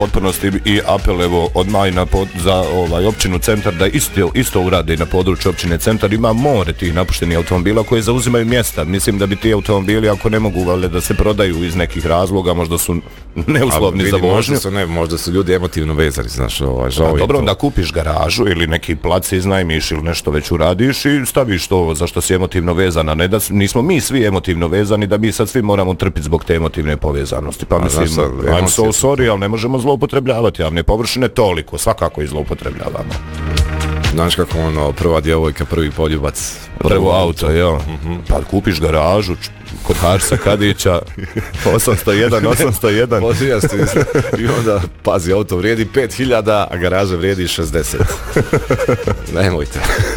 potpunosti i apel evo odmah i za općinu Centar da isto urade na području općine Centar. Ima more tih napuštenih automobila koji zauzimaju mjesta. Mislim da bi ti automobili, ako ne mogu da se prodaju iz nekih razloga, možda su neuslovni za vožnju. Možda su ljudi emotivno vezani, znaš, dobro, onda kupiš garažu ili neki plac iznajmiš ili nešto već uradiš i staviš to za što si emotivno vezana. Ne da nismo mi svi emotivno vezani, da mi sad svi moramo trpiti zbog te emotivne povezanosti. Pa mislim, I'm so sorry, ali ne možemo zloupotrebljavati javne površine toliko, svakako i zloupotrebljavamo. Znaš kako prva djevojka, prvi poljubac. Prvo auto, ja. Pa kupiš garažu kod Harsa Kadića, 801. I onda, pazi, auto vrijedi 5.000, a garaža vrijedi 60. Nemojte.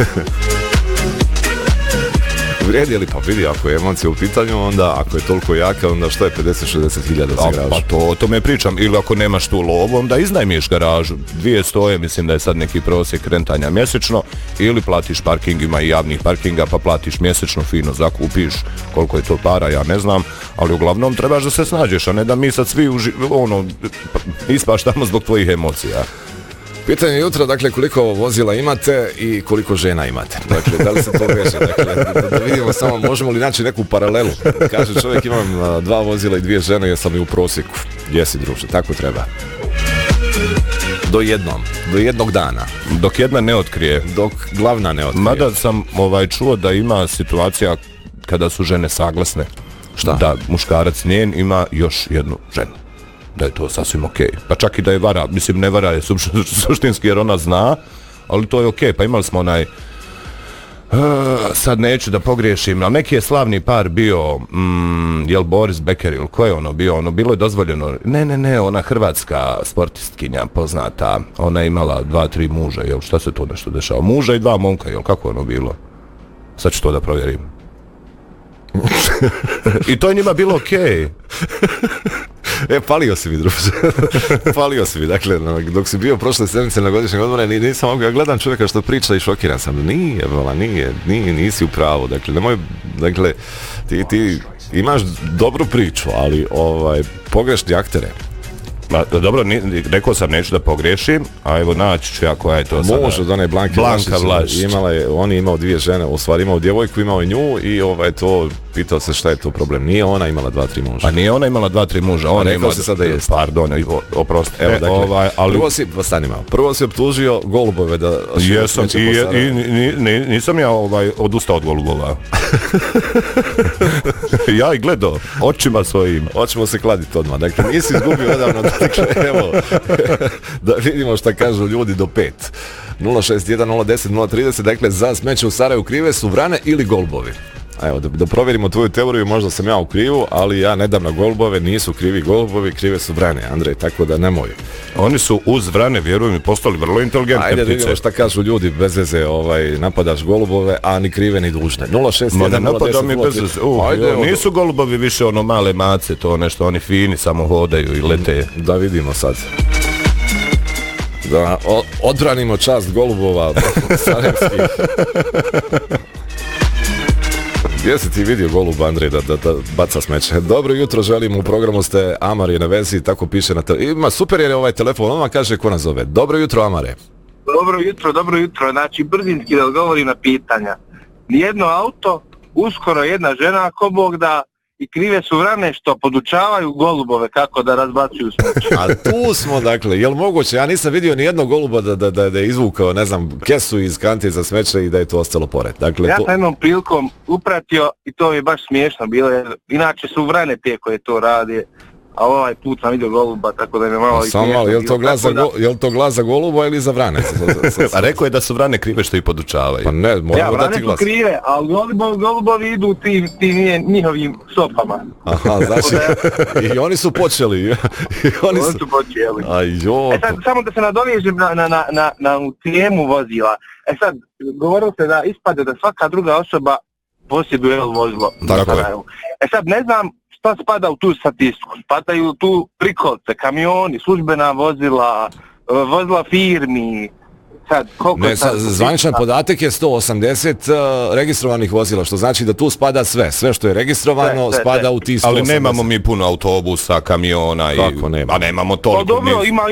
Vrijedi li? Pa vidi, ako je emocija u pitanju, onda ako je toliko jaka, onda što je 50-60 hiljada za garažu? Pa o tome pričam. Ili ako nemaš tu lovu, onda iznajmiš garažu. 200, mislim da je sad neki prosjek rentanja mjesečno, ili platiš parkingima i javnih parkinga, pa platiš mjesečno, fino zakupiš, koliko je to para, ja ne znam, ali uglavnom trebaš da se snađeš, a ne da mi sad svi ispaštamo zbog tvojih emocija. Pitanje jutra, dakle, koliko vozila imate i koliko žena imate. Dakle, da li se to veže? Dakle, da vidimo samo, možemo li naći neku paralelu. Kaže čovjek, imam 2 vozila i 2 žene, jesam i u prosjeku. Jesi, druže, tako treba. Do jednog dana. Dok jedna ne otkrije. Dok glavna ne otkrije. Mada sam čuo da ima situacija kada su žene saglasne. Šta? Da muškarac njen ima još jednu ženu. Da je to sasvim okej. Pa čak i da je vara, mislim ne vara je suštinski jer ona zna, ali to je okej. Pa imali smo sad neću da pogriješim, ali neki je slavni par bio, jel Boris Becker ili ko je ono bio, bilo je dozvoljeno, ne, ona hrvatska sportistkinja poznata, ona je imala 2-3 muža, jel šta se to nešto dešava, muža i 2 momka, jel kako ono bilo? Sad ću to da provjerim. I to je njima bilo okej. Palio si mi, druže. Palio si mi, dakle, dok si bio prošle sedmice na godišnjem odmoru, nisam mogao, ja gledam čovjeka što priča i šokiran sam. Nisi u pravu, dakle, nemoj, dakle, ti imaš dobru priču, ali, pogrešni aktere. Dobro, rekao sam neću da pogriješim, a evo naći ću ja koja je to sada. Može od one Blanka Vlašić. On je imao 2 žene, u stvari imao djevojku, imao i nju i to pitao se šta je to problem. Nije ona imala 2-3 muža. Pa nije ona imala 2-3 muža. Ona rekao se sada jest. Pardon, oprosti. Evo, dakle, ali... Prvo si optužio golubove da... Jesam i nisam ja odustao od golubova. Ja i gledao očima svojim. Hoćemo se kladiti odmah. Dakle, nisi izgubio odavno. Dakle, evo, da vidimo šta kažu ljudi do 5. 061 010 030, dakle, za smeće u Sarajevu krive su vrane ili golubovi? Evo, da provjerimo tvoju teoriju, možda sam ja u krivu, ali ja ne dam na golubove, nisu krivi golubovi, krive su vrane, Andrej, tako da nemoj. Oni su uz vrane, vjerujem, postali vrlo inteligentne ptice. Ajde, vidimo šta kažu ljudi, bez veze, napadaš golubove, a ni krive ni dužne. 061 010 nisu golubovi više male mace, to nešto, oni fini, samo hodaju i lete. Da vidimo sad. Da odbranimo čast golubova sarajevskih. Gdje si ti vidio goluba, Andrej, da baca smeće? Dobro jutro, želim, u programu ste, Amar je na vezi, tako piše na ima super je ovaj telefon, on vam kaže ko nas zove. Dobro jutro, Amare. Dobro jutro, znači brzinski da odgovorim na pitanja. Nijedno auto, uskoro jedna žena, ako Bog da, i krive su vrane što podučavaju golubove kako da razbacuju smeće. A tu smo, dakle, jel moguće? Ja nisam vidio ni jednog goluba da je izvukao, ne znam, kesu iz kante za smeće i da je to ostalo pored. Dakle, ja sam jednom prilikom upratio i to je baš smiješno bilo, jer inače su vrane te koje to rade, a ovaj put sam vidio goluba, tako da mi malo... Samo malo, je li to glas za goluba ili za vrane? A rekao je da su vrane krive što ih podučavaju. Pa ne, moramo dati glas. Vrane su krive, ali golubovi idu tim njihovim sopama. Aha, znači, i oni su počeli. Oni su počeli. Sad, samo da se nadovežem na temu vozila. Sad, govorilo se da ispade da svaka druga osoba posjeduje vozilo. Sad, ne znam šta spada u tu statistiku. Spadaju tu prikolice, kamioni, službena vozila, vozila firmi. Sad, zvaničan podatak je 180 registrovanih vozila, što znači da tu spada sve što je registrovano spada u ti 180. Ali nemamo mi puno autobusa, kamiona, a nemamo toliko. Dobro, ima